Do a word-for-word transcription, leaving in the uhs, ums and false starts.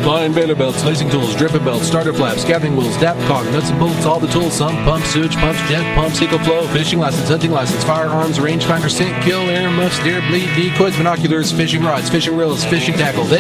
Line baler belts, lacing tools, dripping belts, starter flaps, gathering wheels, dap caulk, nuts and bolts, all the tools, sump, pumps, sewage pumps, jet pumps, EcoFlow, fishing license, hunting license, firearms, rangefinder, scent kill, air muffs, deer bleed, decoys, binoculars, fishing rods, fishing reels, fishing tackle. They